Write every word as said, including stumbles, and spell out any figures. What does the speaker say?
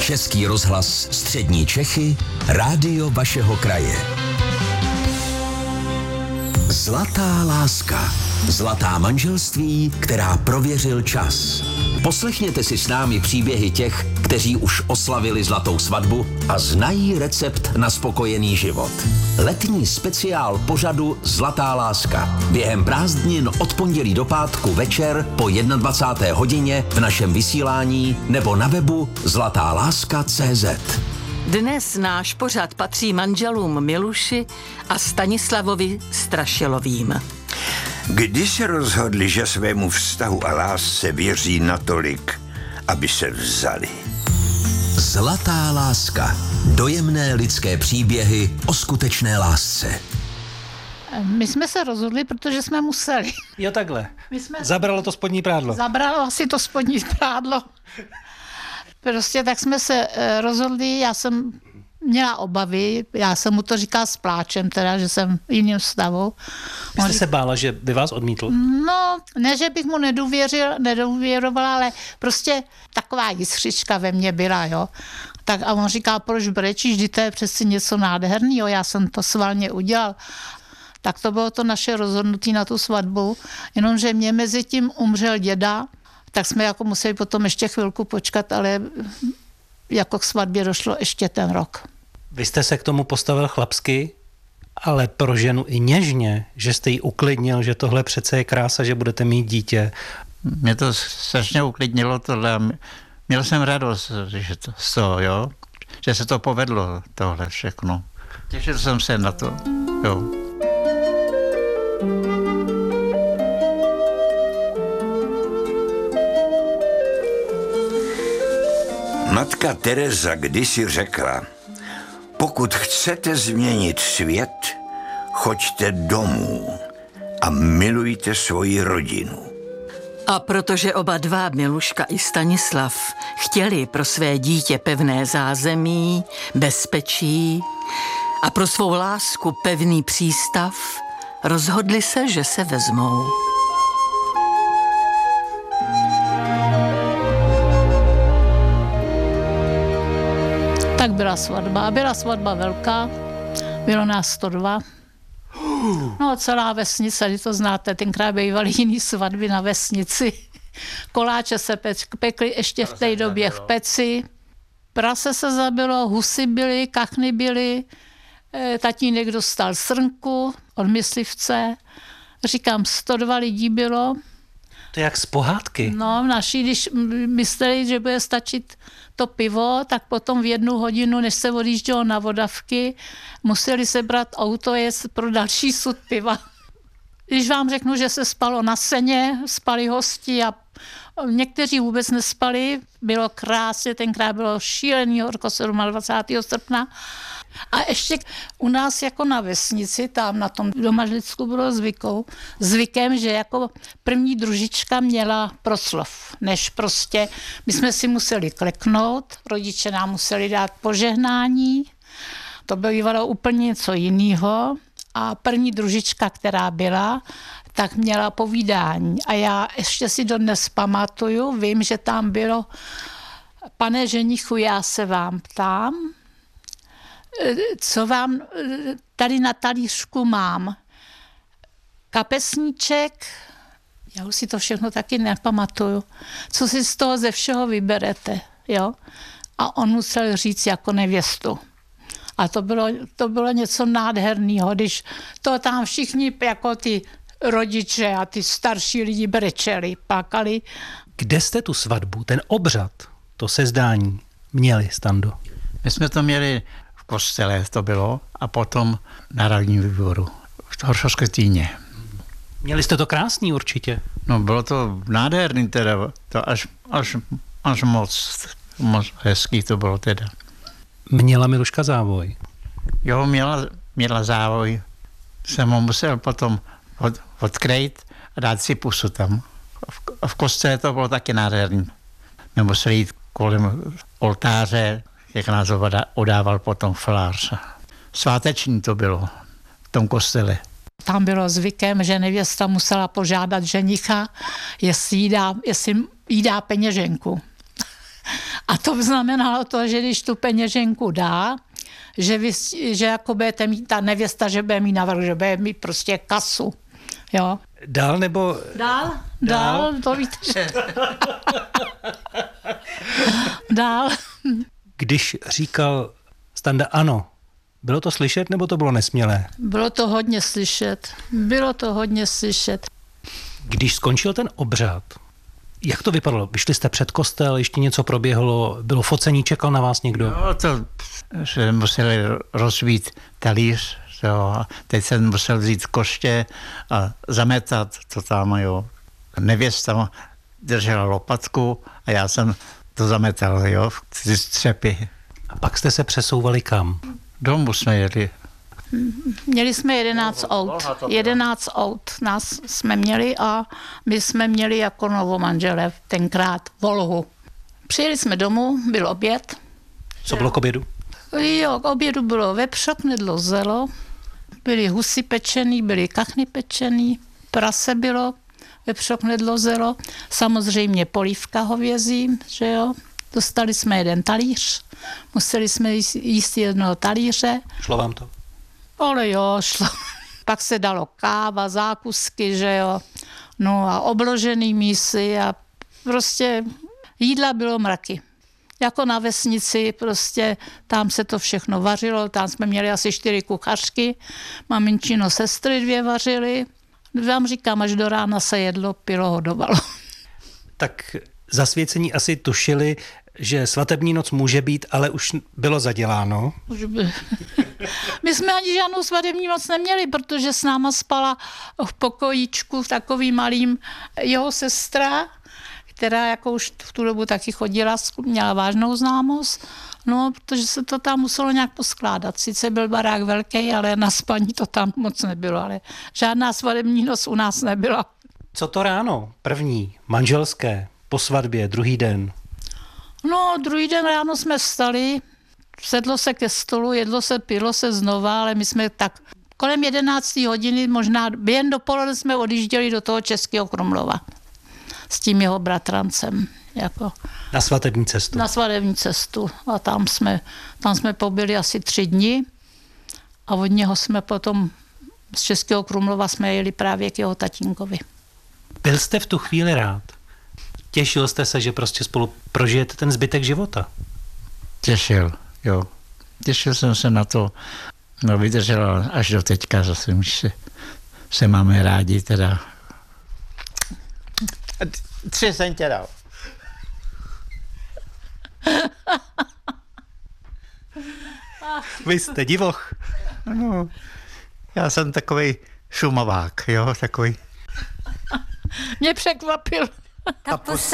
Český rozhlas Střední Čechy, rádio vašeho kraje. Zlatá láska. Zlatá manželství, která prověřil čas. Poslechněte si s námi příběhy těch, kteří už oslavili zlatou svatbu a znají recept na spokojený život. Letní speciál pořadu Zlatá láska. Během prázdnin od pondělí do pátku večer po dvacáté jedné hodině v našem vysílání nebo na webu zlatá láska tečka cé zet. Dnes náš pořad patří manželům Miluši a Stanislavovi Strašilovým. Kdy se rozhodli, že svému vztahu a lásce věří natolik, aby se vzali? Zlatá láska. Dojemné lidské příběhy o skutečné lásce. My jsme se rozhodli, protože jsme museli. Jo, takhle. My jsme... Zabralo to spodní prádlo. Zabralo asi to spodní prádlo. Prostě tak jsme se rozhodli, já jsem měla obavy, já jsem mu to říkala s pláčem, teda, že jsem v jiném stavu. Vy jste se bála, že by vás odmítl? No, ne, že bych mu nedůvěřil, nedůvěrovala, ale prostě taková jiskřička ve mně byla, jo. Tak a on říká, proč brečíš, vždyť to je přeci něco nádherného, já jsem to svalně udělal. Tak to bylo to naše rozhodnutí na tu svatbu, jenomže mě mezi tím umřel děda, tak jsme jako museli potom ještě chvilku počkat, ale jako k svatbě došlo ještě ten rok. Vy jste se k tomu postavil chlapsky, ale pro ženu i něžně, že jste ji uklidnil, že tohle přece je krása, že budete mít dítě. Mě to strašně uklidnilo tohle. Měl jsem radost, že to, z toho, jo? Že se to povedlo, tohle všechno. Těšil jsem se na to, jo. Matka Teresa kdysi řekla, pokud chcete změnit svět, choďte domů a milujte svoji rodinu. A protože oba dva, Miluška i Stanislav, chtěli pro své dítě pevné zázemí, bezpečí a pro svou lásku pevný přístav, rozhodli se, že se vezmou. Tak byla svatba. Byla svatba velká, bylo nás sto dva. No celá vesnice, když to znáte, tenkrát bývaly jiný svatby na vesnici. Koláče se pekly ještě v té době v peci. Prase se zabilo, husy byly, kachny byly, tatínek dostal srnku od myslivce. Říkám, sto dva lidí bylo. To je jak z pohádky. No, naši, když mysleli, že bude stačit to pivo, tak potom v jednu hodinu, než se odjíždělo na vodavky, museli sebrat auto jet pro další sud piva. Když vám řeknu, že se spalo na seně, spali hosti a někteří vůbec nespali, bylo krásně, tenkrát bylo šílený horko dvacátého sedmého srpna. A ještě u nás jako na vesnici, tam na tom Domažlicku bylo zvykou, zvykem, že jako první družička měla proslov, než prostě my jsme si museli kleknout, rodiče nám museli dát požehnání, to bývalo úplně něco jiného a první družička, která byla, tak měla povídání a já ještě si dodnes pamatuju, vím, že tam bylo, pane ženichu, já se vám ptám, co vám tady na talířku mám. Kapesníček, já už si to všechno taky nepamatuju, co si z toho ze všeho vyberete, jo? A on musel říct jako nevěstu. A to bylo, to bylo něco nádherného, když to tam všichni jako ty rodiče a ty starší lidi brečeli, plakali. Kde jste tu svatbu, ten obřad, to sezdání měli, Stando? My jsme to měli v kostele, to bylo, a potom na radním výboru v Horšovské Týně. Měli jste to krásný určitě. No bylo to nádherný teda, to až, až, až moc, moc hezký to bylo teda. Měla Miluška závoj? Jo, měla, měla závoj. Jsem ho musel potom od, odkrejt a dát si pusu tam. V, v kostele to bylo taky nádherný. My museli jít kolem oltáře, jak nás odával potom falář. Sváteční to bylo v tom kostele. Tam bylo zvykem, že nevěsta musela požádat ženicha, jestli jí dá, jestli jí dá peněženku. A to To znamenalo to, že když tu peněženku dá, že, vy, že jako budete mít ta nevěsta, že bude mít navrh, že bude mít prostě kasu. Jo. Dál nebo... Dál, dál, dál to víte, že... Dál. Když říkal Standa ano, bylo to slyšet nebo to bylo nesmělé? Bylo to hodně slyšet. Bylo to hodně slyšet. Když skončil ten obřad, jak to vypadalo? Vyšli jste před kostel, ještě něco proběhlo, bylo focení, čekal na vás někdo? No to, že museli rozbít talíř, jo. Teď jsem musel vzít koště a zametat to tam, jo. Nevěsta držela lopatku a já jsem to zametal, jo, ty střepy. A pak jste se přesouvali kam? Domů jsme jeli. Měli jsme jedenáct aut. jedenáct aut nás jsme měli a my jsme měli jako novomanželé tenkrát Volhu. Přijeli jsme domů, byl oběd. Co bylo k obědu? Jo, k obědu bylo vepřok, knedlo, zelo, byly husy pečený, byly kachny pečený, prase bylo, vepřok, knedlo, zelo, samozřejmě polívka hovězí, že jo. Dostali jsme jeden talíř, museli jsme jíst, jíst jednoho talíře. Šlo vám to? Ale jo, šlo. Pak se dalo káva, zákusky, že jo. No a obložený mísy a prostě jídla bylo mraky. Jako na vesnici, prostě tam se to všechno vařilo, tam jsme měli asi čtyři kuchařky, maminčino sestry dvě vařily. Vám říkám, až do rána se jedlo, pilo, hodovalo. Tak zasvěcení asi tušili, že svatební noc může být, ale už bylo zaděláno. Už by... My jsme ani žádnou svatební noc neměli, protože s náma spala v pokojíčku v takovým malým jeho sestra, která jako už v tu dobu taky chodila, měla vážnou známost, no, protože se to tam muselo nějak poskládat. Sice byl barák velký, ale na spaní to tam moc nebylo, ale žádná svatební noc u nás nebyla. Co to ráno? První, manželské, po svatbě, druhý den. No, druhý den ráno jsme vstali, sedlo se ke stolu, jedlo se, pilo se znova, ale my jsme tak kolem jedenácté hodiny, možná během dopoledne jsme odjížděli do toho Českého Krumlova s tím jeho bratrancem. Jako na svatební cestu. Na svatební cestu. A tam jsme, tam jsme pobyli asi tři dny a od něho jsme potom z Českého Krumlova jsme jeli právě k jeho tatínkovi. Byl jste v tu chvíli rád? Těšil jste se, že prostě spolu prožijete ten zbytek života? Těšil, jo. Těšil jsem se na to. No vydržela až do teďka, zase už se, se máme rádi teda. Tři jsem tě dal. Vy jste divoch. No, já jsem takovej šumovák, jo, takový. Mě překvapil. Ta